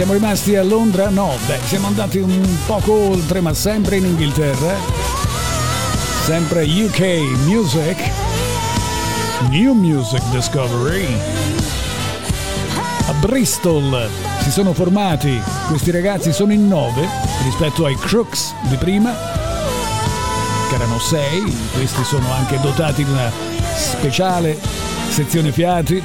Siamo rimasti a Londra? No, siamo andati un poco oltre, ma sempre in Inghilterra. Sempre UK Music. New Music Discovery. A Bristol si sono formati questi ragazzi, sono in 9 rispetto ai Crooks di prima, che erano 6. Questi sono anche dotati di una speciale sezione fiati.